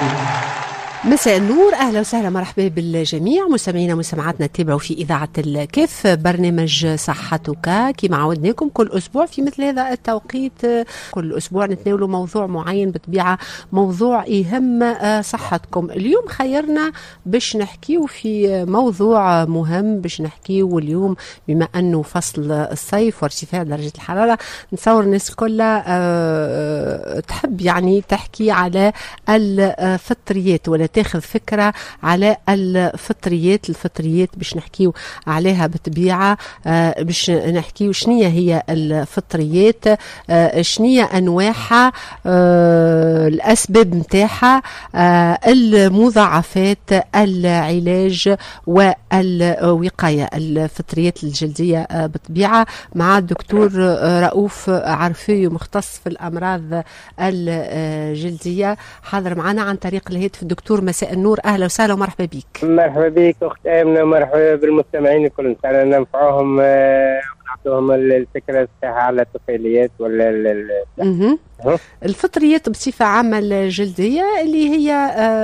مساء النور، اهلا وسهلا، مرحبا بالجميع مستمعينا ومستمعاتنا تتابعوا في اذاعه الكيف برنامج صحتك كما عودناكم كل اسبوع في مثل هذا التوقيت. كل اسبوع نتناولوا موضوع معين بطبيعه موضوع يهم صحتكم. اليوم خيرنا باش نحكيو في موضوع مهم، باش نحكيو اليوم بما انه فصل الصيف وارتفاع درجه الحراره، نتصور الناس الكل تحب يعني تحكي على الفطريات ولا تاخذ فكرة على الفطريات باش نحكيو عليها بطبيعة. باش نحكيو شنية هي الفطريات، شنية أنواعها، الأسباب متاعها، المضاعفات، العلاج والوقاية. الفطريات الجلدية بطبيعة مع الدكتور رؤوف عرفي مختص في الأمراض الجلدية حاضر معنا عن طريق الهاتف. الدكتور مساء النور، اهلا وسهلا ومرحبا بك. مرحبا بك اخت امنه، مرحبا بالمستمعين الكل، ان شاء الله ننفعهم ونعطيهم الفكره الصحيحه على الطفيليات ولا الفطريات بصفه عامه الجلديه اللي هي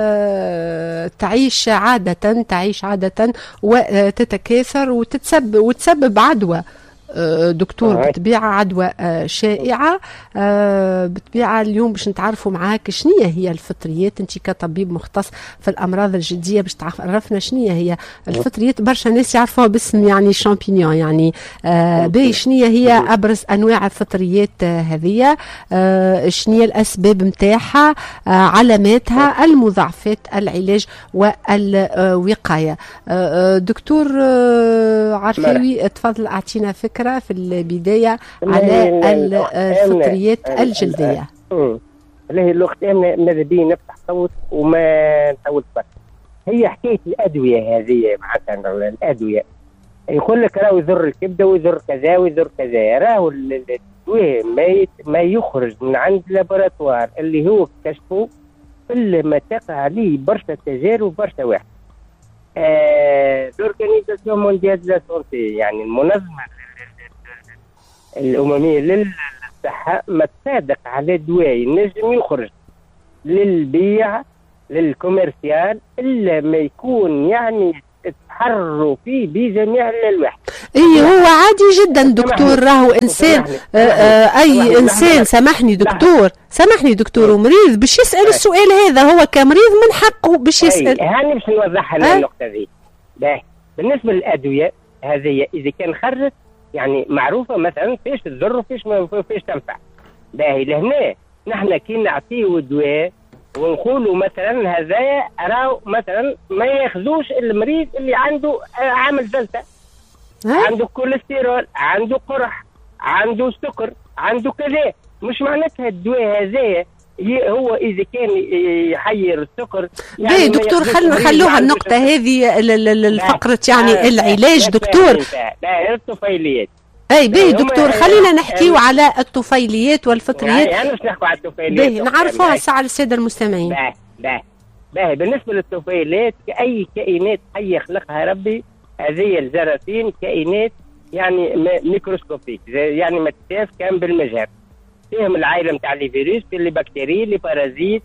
تعيش عاده وتتكاثر وتسبب عدوى دكتور بطبيعة، عدوى شائعة بطبيعة. اليوم باش نتعرفوا معاك شنية هي الفطريات، انت كطبيب مختص في الأمراض الجلدية باش تعرفنا شنية هي الفطريات. برشا ناس يعرفوها باسم يعني شامبينيون يعني باهي. شنية هي أبرز أنواع الفطريات هذه، شنية الأسباب متاعها، علاماتها، المضاعفات، العلاج والوقاية. دكتور عرفيوي تفضل أعطينا فكرة في البداية على الفطريات الجلدية. هي الوقت ماذا بي نفتح صوت وما نطول برك. هي حكاية الأدوية هذه معناتها الأدوية يقول لك راهو يضر الكبدة ويضر كذا ويضر كذا، راهو الدواء ما يخرج من عند اللابوراتوار اللي هو اكتشفوا إلا ما تقع عليه برشا تجارب برشا واحد. الأورغانيزاسيون مونديال دو لا سونتي يعني المنظمة الأممية للصحة ما تصادق على دواء ينجم يخرج للبيع للكوميرسيال إلا ما يكون يعني تحرروا فيه بجميع الألواح. اي هو عادي جدا دكتور، راهو انسان اي انسان سامحني دكتور ومريض باش يسأل السؤال هذا، هو كمريض من حقه باش يسأل. هاني باش نوضحها النقطة ذي. بالنسبة للأدوية هذه إذا كان خرجت يعني معروفة مثلا فيش تضر وفيش تنفع. باهي لهنا نحن كي نعطيه دواء ونقولوا مثلا هذا راهو مثلا ما ياخذوش المريض اللي عنده عامل جلطة، عنده كوليسترول، عنده قرح، عنده سكر، عنده كذا. مش معناتها الدواء هذا هو اذا كان يحير السكر يعني دكتور خلوها النقطة هذه الفقرة يعني العلاج دكتور. الطفيليات اي باهي دكتور، خلينا نحكيو على الطفيليات والفطريات. يعني مش نحكوا على الطفيليات باهي نعرفوها الساعة للسادة المستمعين. باهي بالنسبة للطفيليات كأي كائنات حية خلقها ربي، هذه الجراثيم كائنات يعني ميكروسكوبيك يعني ما تشاف كان بالمجهر. فيهم العائلة متاع لي فيروس، اللي بكتيري، اللي بارازيت،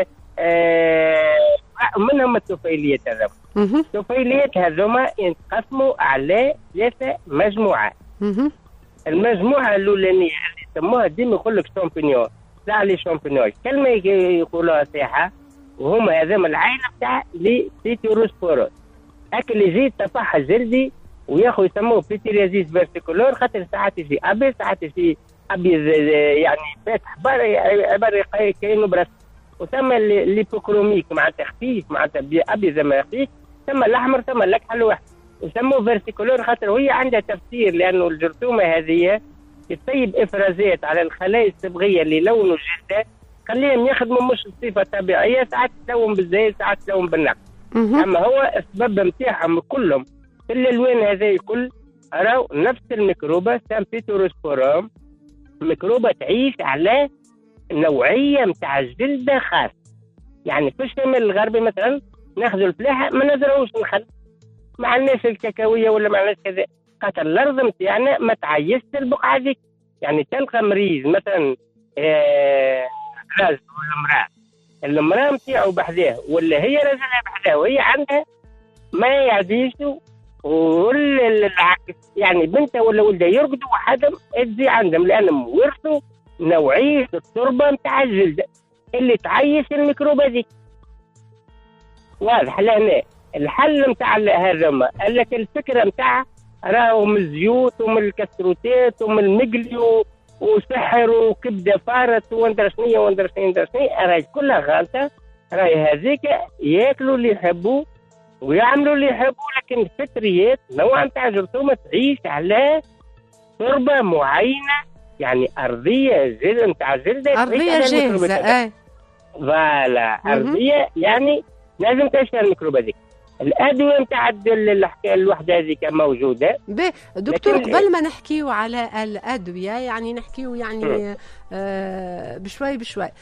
منهم الطفيليات هذوما. الطفيليات هذوما ينقسموا على 3 مجموعات. المجموعة الأولانية اللي يسموها ديما يقول لك شامبينيون، لا لي شامبينيون كلمة يقولوها صحيحة، وهما هذوما العائلة متاع لي بيتيروسبوروس. أكل يجي تفاح جلدي وياخذ يسموه بيتيريازيس فيرتيكولور، خاطر ساعات يجي أبيض ساعات يجي أبيض يعني فاتح عبارة كأنه برس. وثم الليبوكروميك معناتها خفيف معناتها أبيض زي ما خفيف، ثم الأحمر ثم الأكحل واحد يسموه فيرتيكولور، خاطر هي عندها تفسير لأنه الجرثومة هذه تسيب إفرازات على الخلايا الصبغية اللي لونوا الجلد، خليهم يخدموا مش بصفة طبيعية، ساعات تلون بالزيت ساعات تلون بالنقد. أما هو السبب نتاعهم كلهم في الألوان هذه الكل راهو نفس الميكروبة سامبيتوروسبوروم، ميكروبة تعيش على نوعية متاع الجلدة خاص. يعني في الشمال الغربي مثلا ناخذوا الفلاحة ما نزرعوش نخل مع الناس الكاكاوية ولا مع الناس كذا، خاطر الأرض متاعنا ما تعيش البقعة ذيك. يعني تلقى مريض مثلا راجل ولا امرأة المراه نتاعو بحذاه ولا هي راجلها بحذاه وهي عندها ما يعديشوا والعكس، يعني بنتها ولا ولدها يرقدوا وحدهم تجي عندهم لانهم ورثوا نوعيه التربه نتاع الجلد اللي تعيش الميكروب هذيك. واضح لهنا الحل نتاع هذا قال لك الفكره نتاع راهو من الزيوت ومن الكسروتات ومن المقلي وسحر وكبده فارت وندر شنيا راهي كلها غالطه. راهي هذيك ياكلوا اللي يحبوا ويعملوا اللي يحبوا، لكن الفطريات نوع نتاع جرثومه تعيش على تربه معينه، يعني ارضيه نتاع جلده ارضيه جاهزه. فوالا ارضيه يعني لازم تعيش فيها الميكروب هذيك. الادويه نتاع الوحده هذيك موجوده. دكتور قبل ما نحكيو على الادويه يعني نحكيو يعني بشوي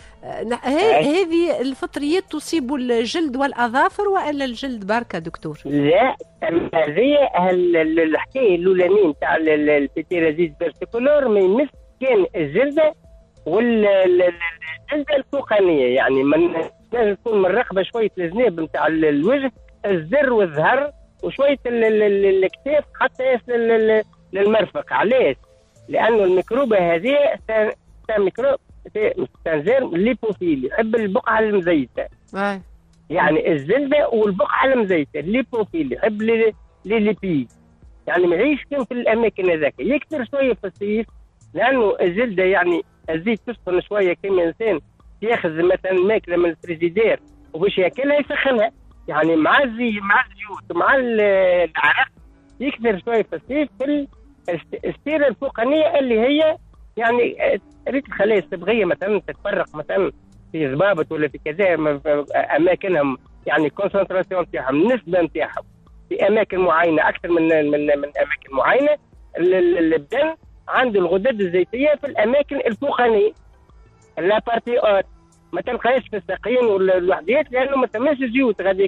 هذه الفطريات تصيب الجلد والاظافر والا الجلد بركه دكتور؟ لا، هذه الحكايه الاولانيه نتاع البيتيرازيس فيرتيكولور ما يمس كان الجلده والجلده الفوقانيه، يعني من لازم تكون من الرقبه شويه الجناب نتاع الوجه الزر والظهر وشويه الكتاف حتى يصل للمرفق. علاش؟ لانه الميكروبه هذه ميكروب ستانزيرم ليبوفيل، يحب البقعه المزيته. يعني الجلده والبقعه المزيته الليبوفيل يحب ليبيد، يعني ما يعيش كان في الاماكن هذاك. يكثر شويه في الصيف لانه الجلده يعني الزيت تسخن شويه كما انسان ياخذ مثلا ماكله من الفريجيدير وباش ياكلها يسخنها، يعني مع الزيوت ومع العرق يكثر شويه في الصيف في الستيره الفوقانيه اللي هي يعني ريت الخلايا الصبغيه مثلا تتفرق مثلا في ضبابط ولا في كذا اماكنهم، يعني الكونسنتراسيون نتاعهم النسبه نتاعهم في اماكن معينه اكثر من اماكن معينه. البدن عنده الغدد الزيتيه في الاماكن الفوقانيه، لا بارتي ما تلقاش في الساقين ولا الوحديات لانه ما تماش زيوت غاديك.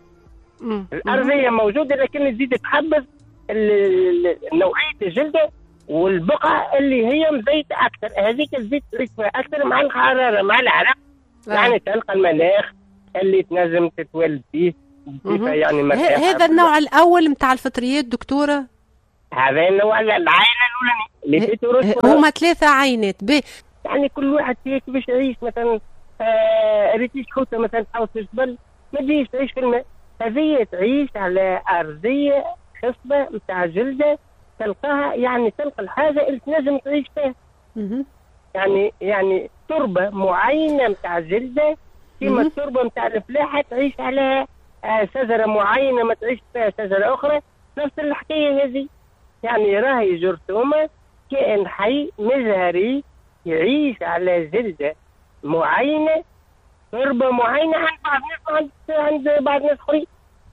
الارضيه موجوده لكن تزيد تحبس نوعيه الجلده والبقعه اللي هي مزيته اكثر، هذيك تزيد فيها اكثر مع الحراره مع العرق. يعني تلقى المناخ اللي تنجم تتولد فيه يعني مرتاح. هذا النوع الاول نتاع الفطريات دكتوره؟ هذا النوع العائله الاولاني اللي هما 3 عينات. يعني كل واحد فيك باش يعيش مثلا ريتيش خوته مثلا تحوس في الجبل ما تجيش تعيش في الماء، هذه تعيش على ارضيه خصبه نتاع جلده تلقاها، يعني تلقى الحاجه اللي تنجم تعيش فيها. يعني تربه معينه نتاع جلده كما التربه نتاع الفلاحه تعيش على شجره معينه ما تعيش فيها شجره اخرى. نفس الحكايه هذه، يعني راهي جرثومه كائن حي مزهري يعيش على جلده معينه تربه معينه عند بعض الناس عند بعض الناس اخرين.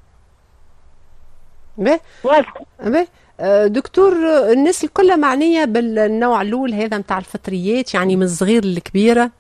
دكتور الناس الكل معنيه بالنوع الاول هذا نتاع الفطريات، يعني من الصغير للكبيره؟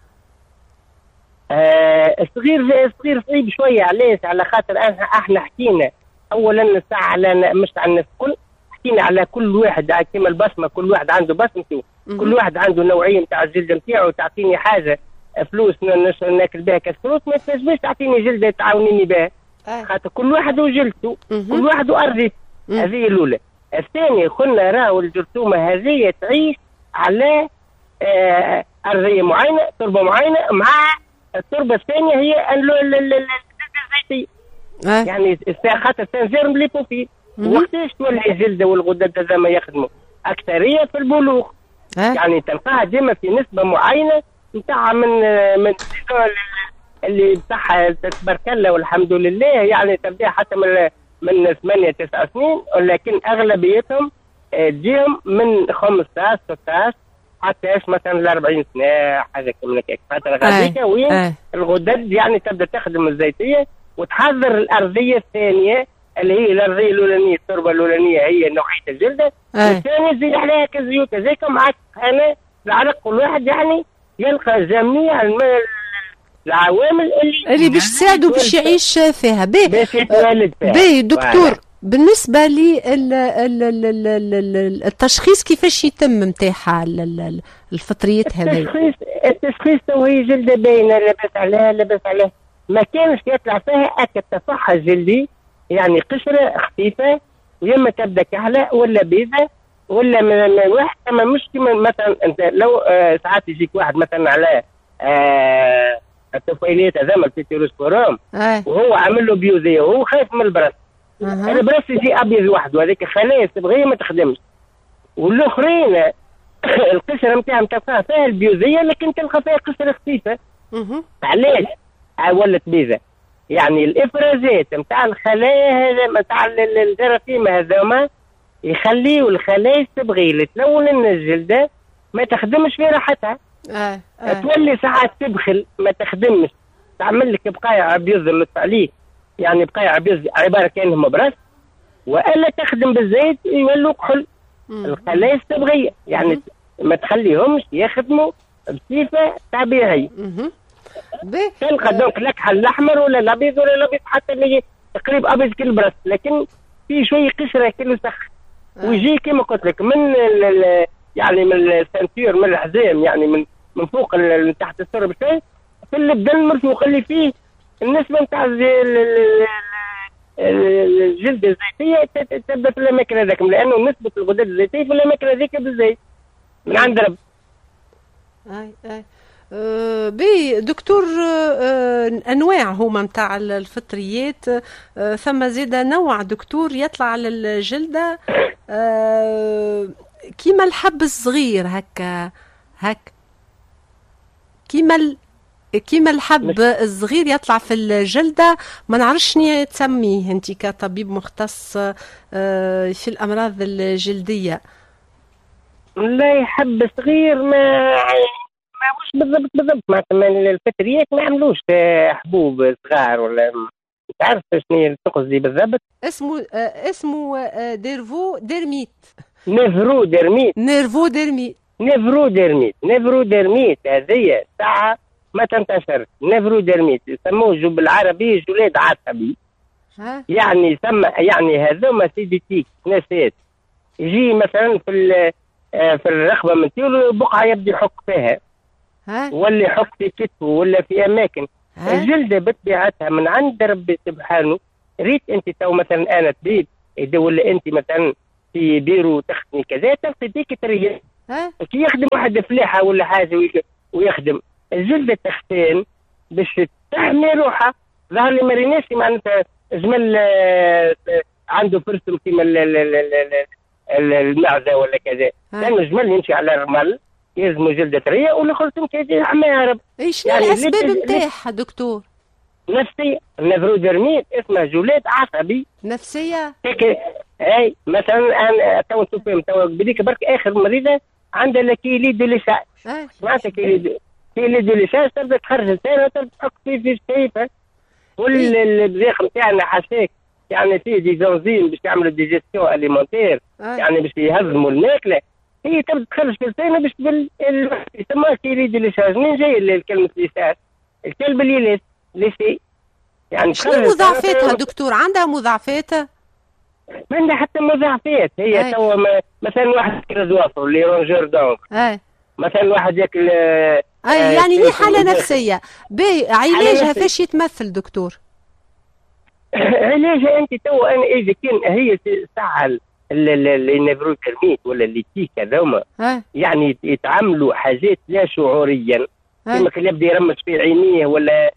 الصغير صعيب شويه. علاش؟ على خاطر احنا حكينا اولا الساعه على مش على الناس الكل، حكينا على كل واحد كما البصمه، كل واحد عنده بصمته، كل واحد عنده نوعيه نتاع الجلد نتاعو. تعطيني حاجه فلوس ناكل بها كاس فلوس ما تنجمش تعطيني جلده تعاونيني بها، خاطر كل واحد وجلدته كل واحد وارضيته. هذه الاولى. الثانيه قلنا راهو الجرثومه هذه تعيش على ارضيه معينه تربه معينه، مع التربه الثانيه هي الزيتيه. يعني خاطر تنزيرم ليبوفيل. وقتاش تولي الجلده والغدد هذا ما يخدموا اكثريه في البلوغ. يعني تلقاها ديما في نسبه معينه نتاع من اللي بتاعها تبارك الله والحمد لله، يعني تبدا حتى من 8 9 سنين، ولكن اغلبيتهم تجيهم من 15 16 حتى مثلا ل 40 سنه حاجه كما هيك. خاطر غاديك وين الغدد يعني تبدا تخدم الزيتيه وتحضر الارضيه الثانيه اللي هي الارضيه الاولانيه التربه الاولانيه هي نوعيه الجلده، والثانيه تزيد عليها كزيوت هذيك معك انا العرق. كل واحد يعني يلقى جميع العوامل اللي باش تساعده باش يعيش فيها. باش يتولد فيها. دكتور بالنسبة لي التشخيص كيفاش يتم متاعها الفطريات هذه؟ التشخيص هي جلدة باينة، لاباس عليها ما كانش يطلع فيها أكد تصحى جلدي، يعني قشرة خفيفة ويما تبدا كحلة ولا بيضة ولا من واحد. اما مش كما مثلا انت لو ساعات يجيك واحد مثلا على الطفيليات هذا الفيتيروسبورام وهو عامل له بيوزيه وهو خايف من البرص. البرص يجي ابيض وحده، هذيك خلايا صبغيه ما تخدمش. والاخرين القشره نتاعهم تلقاها فيها البيوزيه لكن تلقى فيها قشره خفيفه. علاش ولت بيضة؟ يعني الافرازات نتاع الخلايا هذا نتاع الجراثيم هذوما يخليوا الخلايا الصبغيه اللي تلون لنا الجلده ما تخدمش في راحتها. تولي ساعات تبخل ما تخدمش، تعمل لك بقايا ابيض اللطف عليك، يعني بقايا ابيض عباره كانهم مبرص، والا تخدم بالزيت يولوا كحل الخلايا الصبغيه، يعني ما تخليهمش يخدموا بصفه طبيعيه. تلقى دونك الكحل الاحمر ولا الابيض ولا الابيض حتى اللي تقريب ابيض كالبرص، لكن في شويه قشره كله سخ ويجي كما قلت لك من يعني من السنتير من الحزام، يعني من فوق من تحت السرب شوي في البدن المرفوق اللي فيه النسبه نتاع الجلد الزيتيه تبدا في الاماكن هذاك، لانه نسبه الغدد الزيتيه في الاماكن هذيك بالزيت من عند رب. بي دكتور، انواع هما متاع الفطريات، ثم زيد نوع دكتور يطلع على الجلده كيما الحب الصغير هكا كيما الحب الصغير يطلع في الجلده، ما نعرفش شنو تسميه انت كطبيب مختص في الامراض الجلديه. لا حب صغير ما مش بالضبط معناتها الفطريات ما عملوش حبوب صغار ولا مش عارف شنو تقصدي بالضبط. اسمه نيفروديرميت هذه ساعة ما تنتشر. نيفروديرميت يسموه بالعربي جلاد عصبي. يعني يسمى يعني هذوما سيديتيك ناسات يجي مثلا في الرقبة من طيور بقعة يبدي يحك فيها ولا يحك في كتفه ولا في أماكن. الجلدة بطبيعتها من عند ربي سبحانه. ريت أنت تو مثلا أنا طبيب ولا أنت مثلا في بيرو تخدمي كذا تلقي ديك تريح كي يخدم واحد فلاحة ولا حاجة ويخدم الجلدة تختان باش تحمي روحها. ظهر لي مريناسي معناتها جمل عنده فرسم كيما المعزة ولا كذا، لأنه جمل يمشي على الرمل يلزموا جلدة طرية والاخر تمشي عمارب. شنو يعني الأسباب نتاعها دكتور؟ نفسية. النيفروديرميت اسمها جلاد عصبي نفسية. اي مثلا انا تو نشوف تو بديك برك اخر مريضة عندها لكيلي دو ليشاج. معناتها كيلي دو ليشاج تبدا تخرج لسانها وتبدا تحك فيه في الشفايفة والبذاق نتاعنا حاشاك يعني فيه دي زنزيم باش يعملوا ديجيستيون اليمونتير يعني باش يهضموا الماكلة. هي تبدا تخرج في لسانها باش يسموها كيلي دو ليشاج. منين جاي الكلمة ليشاج؟ الكلب اللي يلس ليشي يعني. شنو مضاعفاتها دكتور؟ عندها مضاعفات؟ ما عندها حتى مضاعفات. هي توا مثلا واحد ياكل زوافر اللي رونجور دونك مثلا واحد ياكل يعني هي حالة نفسية. علاجها فاش يتمثل دكتور؟ علاجها انت توا انا اذا كان هي تسهل النيفروتيرميت ولا الليتيك هذوما يعني يتعاملوا حاجات لا شعوريا كما كان يبدا يرمش في عينيه ولا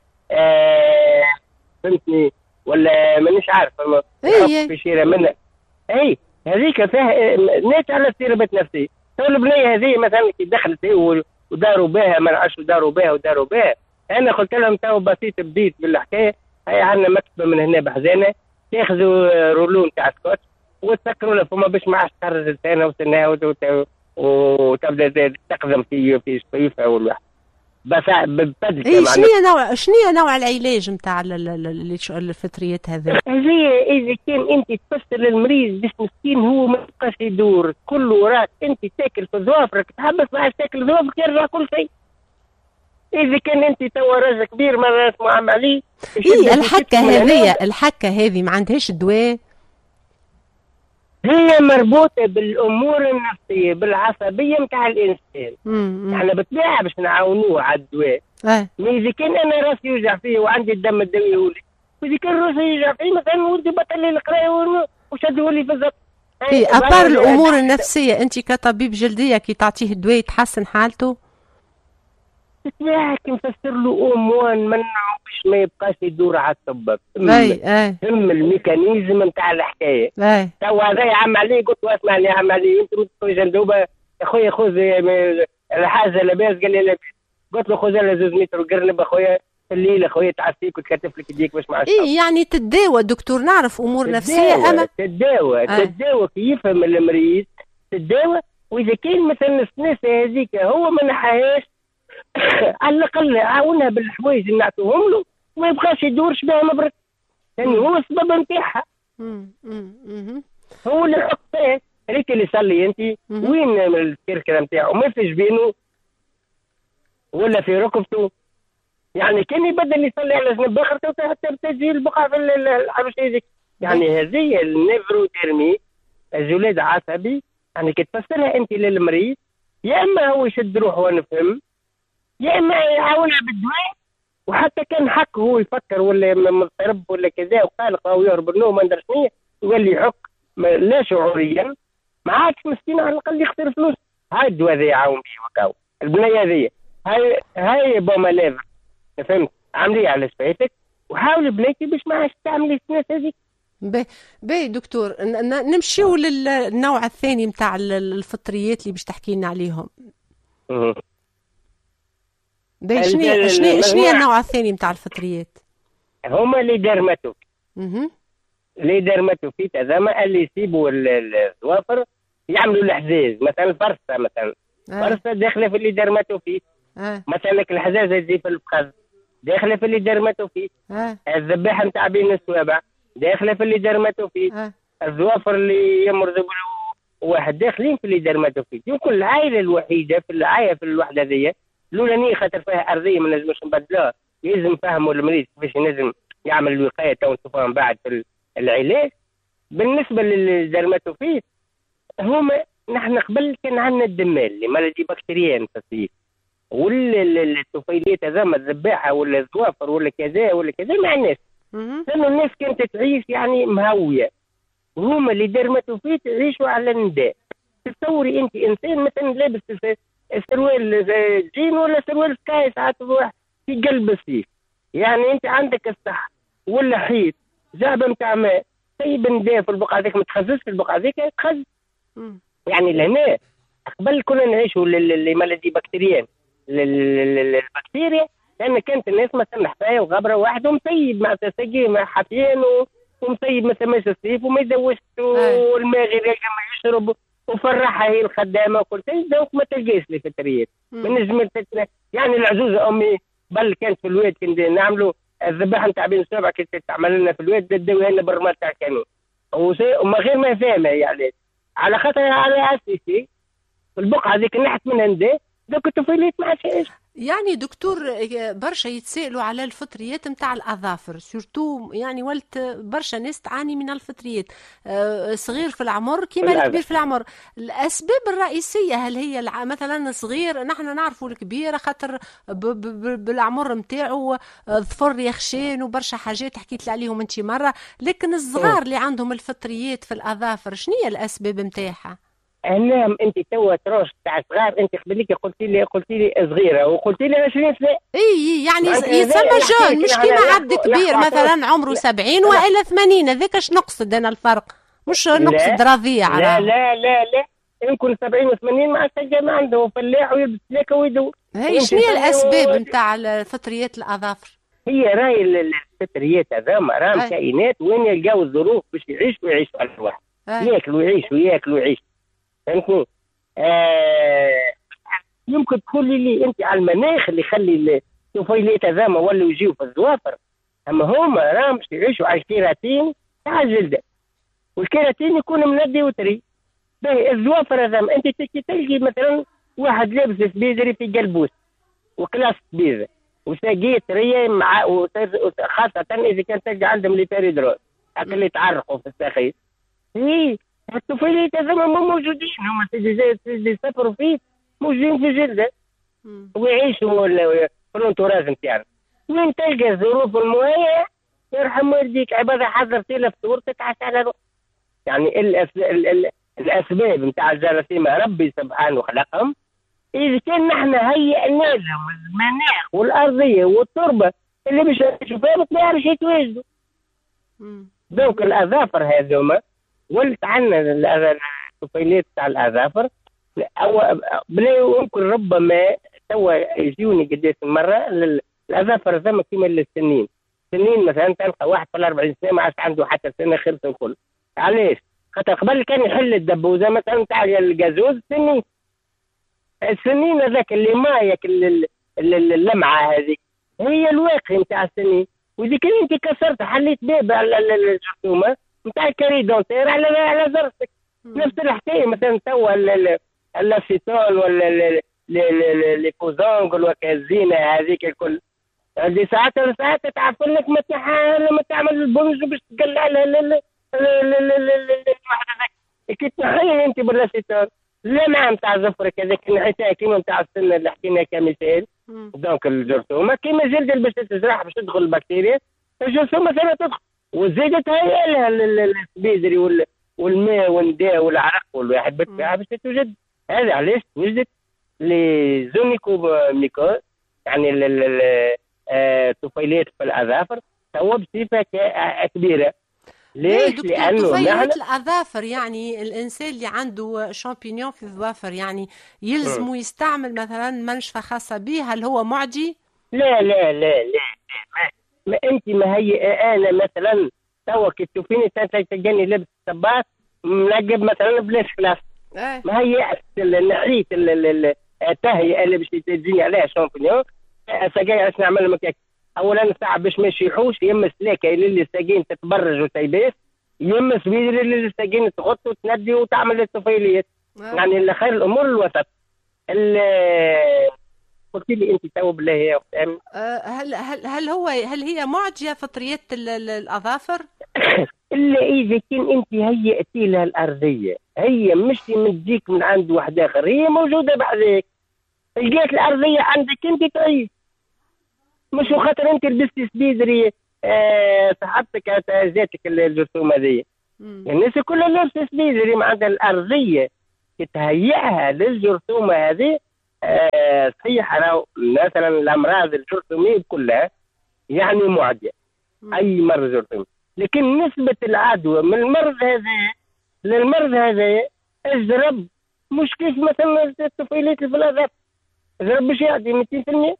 فهمتني ولا مانيش عارف في شيره منها. اي هذيك فيها ناس على اضطرابات نفسيه. تو البنيه هذه مثلا كي دخلت وداروا بها ما نعرفش وداروا بها انا قلت لهم تو بسيط بديت بالحكايه. هي عندنا مكتبه من هنا بحزانه تاخذوا رولون تاع سكوتش وتسكروا له فما باش ما عادش تخرج لسانها وسنها وتبدا تقدم في شفيفها والواحد بس بالبدل. شنو نوع العلاج نتاع الفطريات هذه؟ هذه اذا كان انت تفسر للمريض باش مسكين هو ما يبقاش يدور كل وراك انت تاكل في ظوافرك تحبس ما عادش تاكل ظوافرك يرجع كل شيء. اذا كان انت توا راجل كبير مره اسمه عم علي الحكه هذه ما عندهاش دواء. هي مربوطة بالأمور النفسية بالعصبية متاع الإنسان. احنا بالطبيعة باش نعاونوه على الدواء. إذا كان أنا راسي يوجع فيه وعندي الدم الدوي يولي، وإذا كان راسي يوجع فيه مثلا ولدي بطل لي القراية وشدوا لي في الزق. في أبار الأمور النفسية أنت كطبيب جلدية كي تعطيه الدواء يتحسن حالته؟ بالطبيعة كي نفسر له أموان منعه باش ما يبقاش يدور على الطب. فهم الميكانيزم نتاع الحكاية. توا هذا يا عم علي قلت له اسمعني يا عم علي انت تخرج جندوبة يا خويا خذ الحاجة لاباس قال لي لاباس. قلت له خذ لها 2 متر قرنب اخويا في الليل اخويا تعسيك وتكتف لك يديك باش ما عادش. يعني تداوى دكتور نعرف امور نفسيه اما تداوى كي يفهم المريض تداوى. واذا كان مثلا السناسه هذيك هو ما نحاهاش على الاقل عاونها بالحوايج اللي نعطوهم له وما يبقاش يدورش بها مبرك. يعني هو السبب نتاعها. هو اللي يحط فيه هذيك اللي صلي انت وين الكركره نتاعو ما في جبينه ولا في ركبته. يعني كان يبدل يصلي على جنب اخر حتى تجي البقعه في الحبش هذيك. يعني هذه النيفروتيرمي الجلاد عصبي. يعني كي تفسرها انت للمريض يا اما هو يشد روحه ونفهم يا اما يعاونها بالدواء. وحتى كان حق هو يفكر ولا مضطرب ولا كذا وقلق او يهرب النوم ما ندري شنو يولي يحك لا شعوريا ما عادش مسكين على الاقل يخسر فلوس. هاي الدواء ذي يعاون به وكاو البنيه ذي هاي بوماليف فهمت عمليه على سفايتك وحاول بنيتي باش ما عادش تعملي الناس هذيك. باهي دكتور نمشيو للنوع الثاني نتاع الفطريات اللي باش تحكي لنا عليهم. باهي شنو النوع الثاني نتاع الفطريات؟ هما اللي ديرماتوفيت. اللي ديرماتوفيت هذاما اللي يسيبوا الظوافر يعملوا الحزاز مثلا فرصه مثلا فرصه داخله في اللي ديرماتوفيت. مثلا الحزازه تجي في الفخذ داخله في اللي ديرماتوفيت. الذباحه نتاع بين السوابع داخله في اللي ديرماتوفيت. الظوافر اللي يمرضوا واحد داخلين في اللي ديرماتوفيت. يمكن العائله الوحيده في العائله في الوحده ذي لولا خاطر فيها ارضيه ما نجمش نبدلوها. لازم فهموا المريض كيفاش ينجم يعمل الوقايه تو نشوفوها من بعد في العلاج. بالنسبه للديرماتوفيت هما نحن قبل كان عندنا الدمال اللي مالدي بكتيريان في الصيف ولا الطفيليات هذوما الذباحه ولا الظوافر ولا كذا ولا كذا ما عندناش. لانه الناس كانت تعيش يعني مهويه وهما اللي ديرماتوفيت يعيشوا على النداء. تصوري انت انسان مثلا لابس سروال جين ولا سروال سكاي ساعات في قلب الصيف. يعني انت عندك الصح ولا حيط جعبه نتاع ماء طيب نداء في البقعه ذيك ما تخزش في البقعه ذيك تخز. يعني لهنا قبل كنا نعيشوا لمالدي بكتيريان البكتيريا لان كانت الناس مثلا حفايه وغبره واحد ومطيب مع تسقي مع حفيان ومطيب ما سماش الصيف وما يدوش والماء غير ما يشرب وفرحها هي الخدامه وكل شيء دوك ما تلقاش لي فتريات من نجم. يعني العزوزه امي بل كانت في الواد كنا نعملوا الذباحه نتاع بين السبع كانت تعمل لنا في الواد تداوي لنا بالرمال تاع الكانون وما غير ما فاهمه يعني على خاطر على اساسي البقعه هذيك نحت منها نداء دوك الطفيلات ما عادش. يعني دكتور برشا يتسائلوا على الفطريات نتاع الاظافر سورتو يعني ولت برشا ناس تعاني من الفطريات صغير في العمر كيما الكبير في العمر. الاسباب الرئيسيه هل هي مثلا صغير نحن نعرفوا الكبير خاطر بالعمر نتاعو ظفر يخشين وبرشا حاجات حكيت عليهم انت مره لكن الصغار اللي عندهم الفطريات في الاظافر شنو هي الاسباب نتاعها؟ نعم انت توا تروش تاع صغار انت قبلك قلت لي صغيره وقلت لي 20 سنه. اي يعني يتسمى جون مش كيما عبد كبير مثلا عمره 70 والا 80 هذاك اش نقصد انا الفرق مش نقصد رضيع. لا لا لا لا يمكن 70 و80 مع السجن عنده فلاح ويلبس سلاكه ويدور. هي شنو هي الاسباب نتاع فطريات الاظافر؟ هي راي الفطريات هذوما راهم كائنات وين يلقاو الظروف باش يعيشوا على الواحد ياكلوا ويعيشوا فهمتني؟ يمكن تقولي لي انت على المناخ اللي يخلي الطفيلات هذوما ولاو يجيو في الظوافر. اما هما راهم باش يعيشوا على الكيراتين تاع الجلده والكيراتين يكون مندي وطري. باهي الظوافر هذوما انت تلقي مثلا واحد لابس سبيدري في قلبوس وكلاس بيزا وساقيه طريه مع خاصه اذا كان تلقى عندهم لي بيريدروس اللي يتعرقوا في الساقيه. الطفيليات هذوما موجودين، هما اللي يسافروا فيه موجودين في جلده ويعيشوا في الانتراج نتاعنا. وين تلقى الظروف المهيئه يرحم والديك عباده حضرت لها فطور تتعشى على روح. يعني الاسباب نتاع الجراثيم ربي سبحانه خلقهم. اذا كان نحن هيئنا لهم المناخ والارضيه والتربه اللي باش يعيشوا فيها ما يعرفش يتواجدوا. دونك الاظافر هذوما ولت عندنا الطفيلات تاع الاظافر بلا يمكن ربما توا يجوني قداش مرة الاظافر ذما كيما السنين. السنين مثلا تلقى واحد في 40 سنه ما عادش عنده حتى سنه خلص الكل. علاش؟ خاطر قبل كان يحل الدبوزه مثلا تاع الجازوز السنين هذاك اللي مايك اللمعه هذيك هي الواقي نتاع السنين. واذا كان انت كسرت حليت باب على الجرثومه نتاع الكاري دونتير على زرتك. نفس الحكايه مثلا توا الاسيتون ولا ليبوزونغ وكازينه هذيك الكل هذه ساعات تعرفوا لك ما تعمل البنج باش تقلع الواحد هذاك كي تنحيه انت بالاسيتون لا نعم تاع زفرك هذاك نحيتها كيما نتاع السنه اللي حكينا كمثال. دونك الجرثومه كيما جلد باش تزرع باش تدخل البكتيريا الجرثومه ثاني تدخل وزيدت هي لها السبيدري والماء والنداء والعرق والواحد بالطبيعه باش تتوجد. هذا علاش وجدت لي زونيكوميكوز يعني الطفيلات في الاظافر توا بصفه كبيره. ليش؟ لانه طفيلات الاظافر يعني الانسان اللي عنده شامبينيون في الظافر يعني يلزم يستعمل مثلا منشفه خاصه به. هل هو معدي؟ لا لا لا لا ما انت ما هي انا مثلا توا كي تشوفيني تلقاني لابس صباط منقب مثلا بلاش خلاف ما هي نحيت التهيئه اللي باش تجيني عليها شامبينيون ساقي علاش نعمل مكاك. اولا ساعه باش ما يشيحوش يمس سلاكه اللي ساقين تتبرج وتيباس يمس بيدر اللي ساقين تغط وتندي وتعمل الطفيليات. يعني خير الامور الوسط. قلت لي انت تو بالله يا اخت امين هل هي معديه فطريات الاظافر؟ الا اذا كان انت هيئتي لها الارضيه هي مش تجيك من عند واحد اخر هي موجوده بعدك. لقيت الارضيه عندك انت تعيش مش خاطر انت لبستي سبيدري صحتك جاتك الجرثومه هذه. الناس كلها لابسه سبيدري ما عندها الارضيه تهيئها للجرثومه هذه. صحيح راهو مثلا الامراض الجرثوميه كلها يعني معديه اي مرض جرثومي لكن نسبه العدوى من المرض هذا للمرض هذا اجرب مش كيف مثلا الطفيلات في الاظافر اجرب باش يعطي 200%.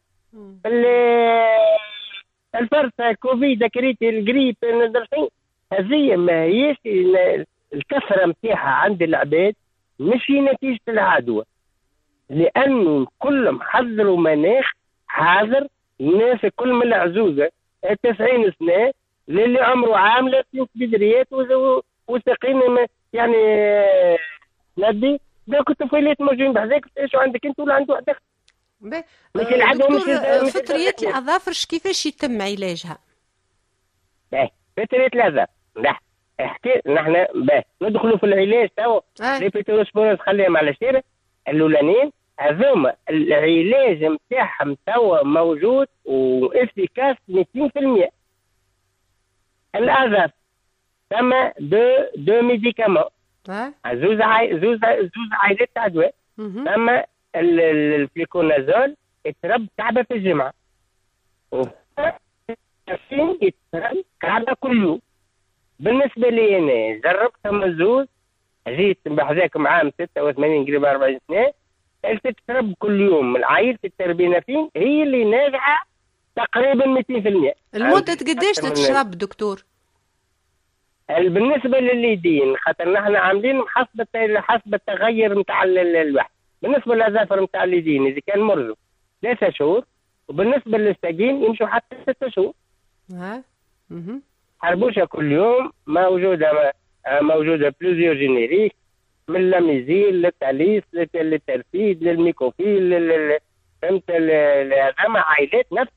الفرصه كوفيد كريتي الجريب هذه ما هيش الكثره نتاعها عند العباد مش نتيجه العدوى لانه كلهم حضروا مناخ حاضر. الناس كل من العزوزه 90 سنه للي عمره عام لابسين سبيدريات وساقين يعني ندي دوك الطفيلات موجودين بحذاك تعيشوا عندك انت ولا عند واحد اخر. لكن العدوى مش فطريات الاظافر كيفاش يتم علاجها؟ فطريات الاظافر احكي نحن ندخلوا في العلاج توا ليبيتوسبورس خليها مع الشيره الاولانيين هذوما العلاج نتاعهم توا موجود وافيكاس 200%. الاظافر ثم دو ميديكامون زوز عائلات تاع ادويه. ثم الفليكونازول يترب كعبه في الجمعه يترب كعبه كل يوم. بالنسبه لي انا جربتها مزوز جيت بحذاكم عام 86 قريب 40 سنه تترب كل يوم. العائله التربينافين هي اللي ناجعه تقريبا 200%. المده قديش تشرب دكتور؟ بالنسبه لليدين خاطر نحن عاملين حسب التغير نتاع الواحد. بالنسبه للاظافر نتاع اليدين اذا كان مرزق 3 شهور وبالنسبه للساقين يمشوا حتى 6 شهور. حربوشه كل يوم موجوده بلوزيور جينيريك من لاميزيل للتاليس للترفيد للميكوفيل فهمت هذوما عائلات نفس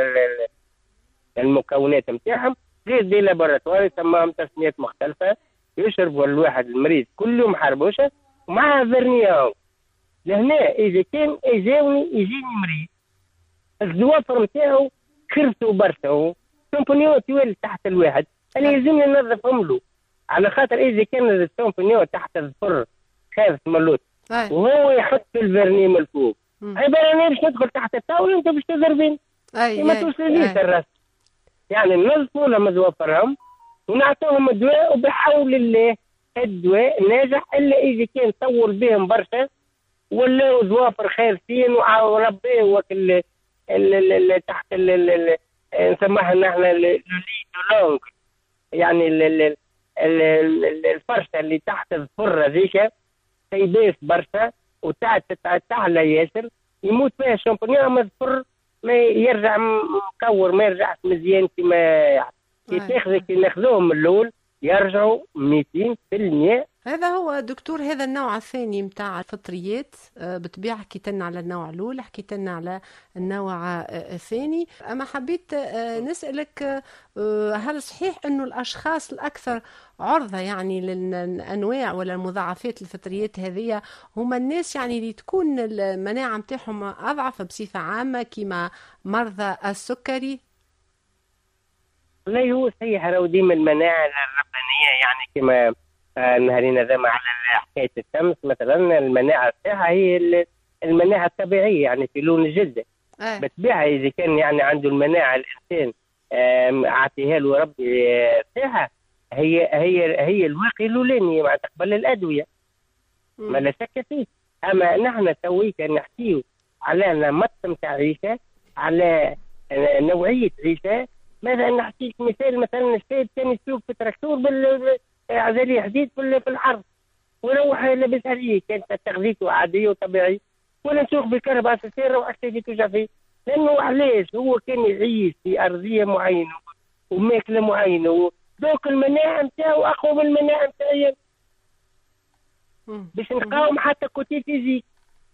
المكونات نتاعهم غير دي لابوراتوار تسماهم تسميات مختلفه يشرب الواحد المريض كل يوم حربوشه ومعها فيرنياو. لهنا اذا كان يجيني مريض الزوافر نتاعو كرتو برشا شامبونيون توالي تحت الواحد، انا يلزمني ننظفهم له، على خاطر اذا كان الشامبونيون تحت الظفر خاف ملوت وهو يحط في الفرني من الفوق، عباره انا باش ندخل تحت الطاوله انت باش تضربين ما توصلنيش الراس. يعني ننظفوا لهم زوافرهم ونعطوهم الدواء، وبحول الله الدواء ناجح الا اذا كان طول بهم برشا ولا زوافر خايفين وربيه وكل تحت نسموها نحن الليدولونج، يعني الفرشه اللي تحت الفره ذيك تيباس برشا وتعلى ياسر يموت فيها الشامبونيون، اما الفر ما يرجع مكور ما يرجعش مزيان كما يعني كي ناخذوهم من الاول يرجعوا 200%. هذا هو دكتور، هذا النوع الثاني متاع الفطريات. بالطبيعة حكيت لنا على النوع الأول، حكيت لنا على النوع الثاني، أما حبيت نسألك هل صحيح أنه الأشخاص الأكثر عرضة يعني للأنواع ولا المضاعفات الفطريات هذه هما الناس يعني اللي تكون المناعة متاعهم أضعف بصفة عامة كما مرضى السكري؟ لا هو صحيح، راهو ديما المناعة الربانية يعني كما نهارين هذا على حكاية الشمس مثلا، المناعة تاعها هي المناعة الطبيعية يعني في لون الجلد. بالطبيعة إذا كان يعني عنده المناعة الإنسان عطيها له ربي تاعها هي الواقي الأولاني مع تقبل الأدوية ما لا شك فيه. أما نحن تويك نحكيو على نمط نتاع عيشة، على نوعية عيشة. ماذا نحكيك مثال، مثلا الشاب كان يسوق في تراكتور عزلي حديد في الحرب ويروح لابس عليه، كانت تغذيته عاديه وطبيعي، ولا نسوق بالكهرباء اساسيه نروح اشتري توجع فيه. لانه علاش هو كان يعيش في ارضيه معينه وماكله معينه، دوك المناعه نتاعو اقوى من المناعه نتاعي باش نقاوم حتى كوتي فيزيك.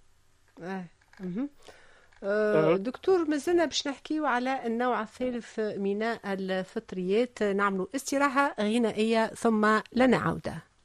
دكتور مازلنا باش نحكيو على النوع الثالث من الفطريات، نعملوا استراحة غنائية ثم لنعود.